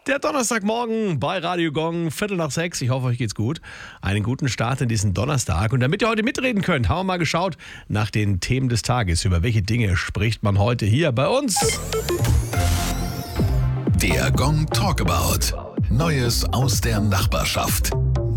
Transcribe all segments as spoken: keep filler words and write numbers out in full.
Der Donnerstagmorgen bei Radio Gong, Viertel nach sechs. Ich hoffe, euch geht's gut. Einen guten Start in diesen Donnerstag. Und damit ihr heute mitreden könnt, haben wir mal geschaut nach den Themen des Tages. Über welche Dinge spricht man heute hier bei uns? Der Gong Talkabout. Neues aus der Nachbarschaft.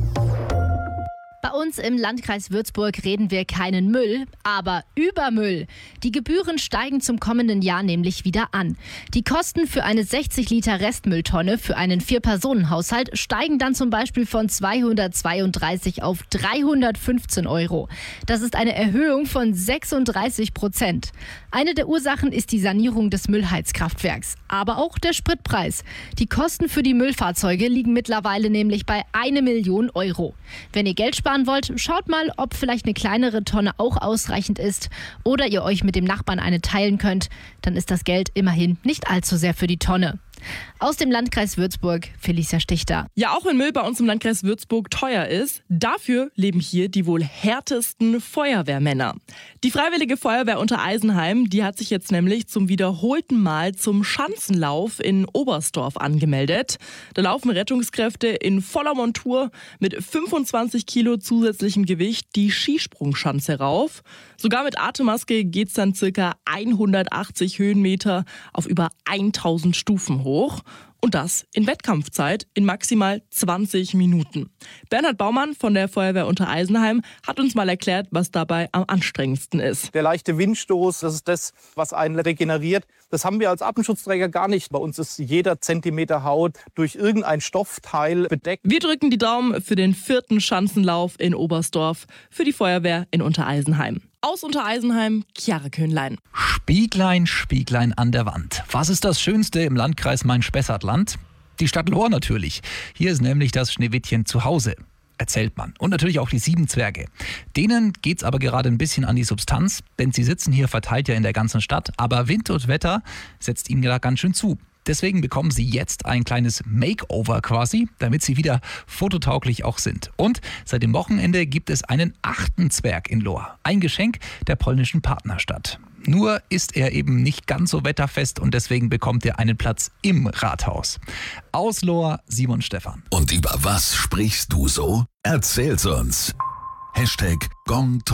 Bei uns im Landkreis Würzburg reden wir keinen Müll, aber über Müll. Die Gebühren steigen zum kommenden Jahr nämlich wieder an. Die Kosten für eine sechzig Liter Restmülltonne für einen Vier-Personen-Haushalt steigen dann zum Beispiel von zweihundertzweiunddreißig auf dreihundertfünfzehn Euro. Das ist eine Erhöhung von sechsunddreißig Prozent. Eine der Ursachen ist die Sanierung des Müllheizkraftwerks, aber auch der Spritpreis. Die Kosten für die Müllfahrzeuge liegen mittlerweile nämlich bei eine Million Euro. Wenn ihr Geld sparen wollt, schaut mal, ob vielleicht eine kleinere Tonne auch ausreichend ist oder ihr euch mit dem Nachbarn eine teilen könnt. Dann ist das Geld immerhin nicht allzu sehr für die Tonne. Aus dem Landkreis Würzburg, Felicia Stichter. Ja, auch wenn Müll bei uns im Landkreis Würzburg teuer ist, dafür leben hier die wohl härtesten Feuerwehrmänner. Die Freiwillige Feuerwehr Untereisenheim, die hat sich jetzt nämlich zum wiederholten Mal zum Schanzenlauf in Oberstdorf angemeldet. Da laufen Rettungskräfte in voller Montur mit fünfundzwanzig Kilo zusätzlichem Gewicht die Skisprungschanze rauf. Sogar mit Atemmaske geht's dann circa hundertachtzig Höhenmeter auf über tausend Stufen hoch. Und das in Wettkampfzeit in maximal zwanzig Minuten. Bernhard Baumann von der Feuerwehr Untereisenheim hat uns mal erklärt, was dabei am anstrengendsten ist. Der leichte Windstoß, das ist das, was einen regeneriert. Das haben wir als Atemschutzträger gar nicht. Bei uns ist jeder Zentimeter Haut durch irgendein Stoffteil bedeckt. Wir drücken die Daumen für den vierten Schanzenlauf in Oberstdorf für die Feuerwehr in Untereisenheim. Aus Untereisenheim, Chiara Köhnlein. Spieglein, Spieglein an der Wand. Was ist das Schönste im Landkreis Main-Spessart-Land? Die Stadt Lohr natürlich. Hier ist nämlich das Schneewittchen zu Hause, erzählt man. Und natürlich auch die sieben Zwerge. Denen geht's aber gerade ein bisschen an die Substanz, denn sie sitzen hier verteilt ja in der ganzen Stadt, aber Wind und Wetter setzt ihnen da ganz schön zu. Deswegen bekommen sie jetzt ein kleines Makeover quasi, damit sie wieder fototauglich auch sind. Und seit dem Wochenende gibt es einen achten Zwerg in Lohr. Ein Geschenk der polnischen Partnerstadt. Nur ist er eben nicht ganz so wetterfest und deswegen bekommt er einen Platz im Rathaus. Aus Lohr, Simon Stephan. Und über was sprichst du so? Erzähl's uns. Hashtag Gong Talk.